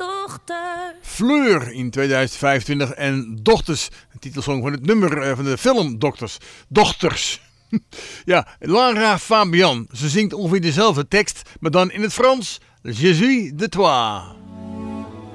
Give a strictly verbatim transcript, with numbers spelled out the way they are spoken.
dochter. Fleur in tweeduizend vijfentwintig en Dochters, de titelsong van het nummer van de film Dochters. Dochters. Ja, Lara Fabian. Ze zingt ongeveer dezelfde tekst, maar dan in het Frans. Je suis de toi.